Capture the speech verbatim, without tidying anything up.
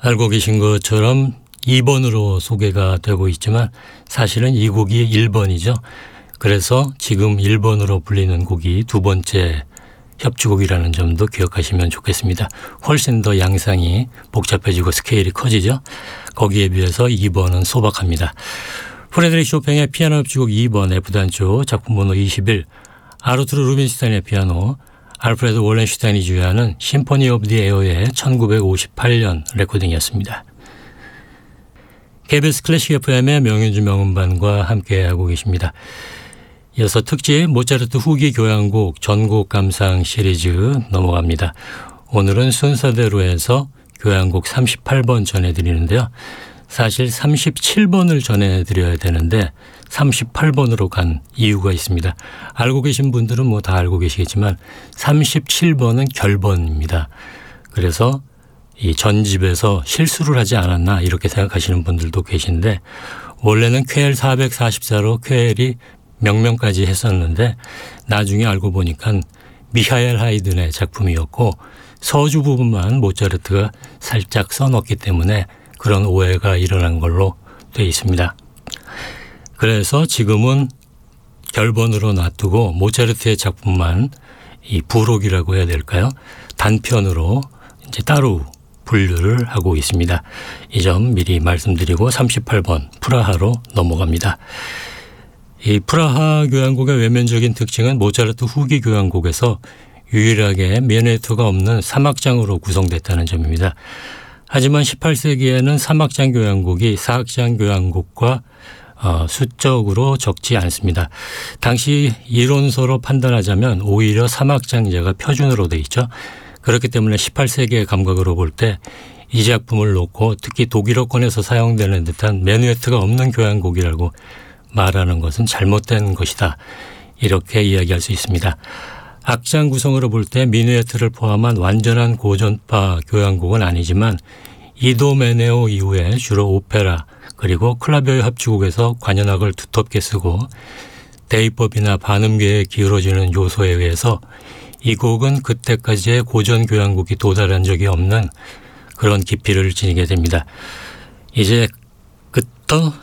알고 계신 것처럼 이 번으로 소개가 되고 있지만 사실은 이 곡이 일 번이죠. 그래서 지금 일 번으로 불리는 곡이 두 번째 협주곡이라는 점도 기억하시면 좋겠습니다. 훨씬 더 양상이 복잡해지고 스케일이 커지죠. 거기에 비해서 이 번은 소박합니다. 프레드릭 쇼팽의 피아노 협주곡 이 번 F단조 작품 번호 이십일, 아르투르 루빈슈타인의 피아노, 알프레드 월렌슈타인이 주요하는 심포니 오브 디 에어의 천구백오십팔 년 레코딩이었습니다. 케이비에스 클래식 에프엠의 명윤주 명음반과 함께하고 계십니다. 이어서 특집 모차르트 후기 교향곡 전곡 감상 시리즈 넘어갑니다. 오늘은 순서대로 해서 교향곡 삼십팔 번 전해드리는데요. 사실 삼십칠 번을 전해드려야 되는데 삼십팔 번으로 간 이유가 있습니다. 알고 계신 분들은 뭐 다 알고 계시겠지만 삼십칠 번은 결번입니다. 그래서 이 전집에서 실수를 하지 않았나 이렇게 생각하시는 분들도 계신데, 원래는 퀘엘 사백사십사로 퀘엘이 명명까지 했었는데 나중에 알고 보니까 미하엘 하이든의 작품이었고 서주 부분만 모차르트가 살짝 써놓기 때문에 그런 오해가 일어난 걸로 되어 있습니다. 그래서 지금은 결번으로 놔두고 모차르트의 작품만 이 부록이라고 해야 될까요? 단편으로 이제 따로 분류를 하고 있습니다. 이 점 미리 말씀드리고 삼십팔 번 프라하로 넘어갑니다. 이 프라하 교향곡의 외면적인 특징은 모차르트 후기 교향곡에서 유일하게 미네토가 없는 삼 악장으로 구성됐다는 점입니다. 하지만 십팔 세기에는 삼 악장 교향곡이 사 악장 교향곡과 어, 수적으로 적지 않습니다. 당시 이론서로 판단하자면 오히려 삼 악장제가 표준으로 돼 있죠. 그렇기 때문에 십팔 세기의 감각으로 볼 때 이 작품을 놓고 특히 독일어권에서 사용되는 듯한 메누에트가 없는 교향곡이라고 말하는 것은 잘못된 것이다. 이렇게 이야기할 수 있습니다. 악장 구성으로 볼 때 미누에트를 포함한 완전한 고전파 교향곡은 아니지만 이도 메네오 이후에 주로 오페라 그리고 클라베오 협주곡에서 관현악을 두텁게 쓰고 대입법이나 반음계에 기울어지는 요소에 의해서 이 곡은 그때까지의 고전 교향곡이 도달한 적이 없는 그런 깊이를 지니게 됩니다. 이제 그터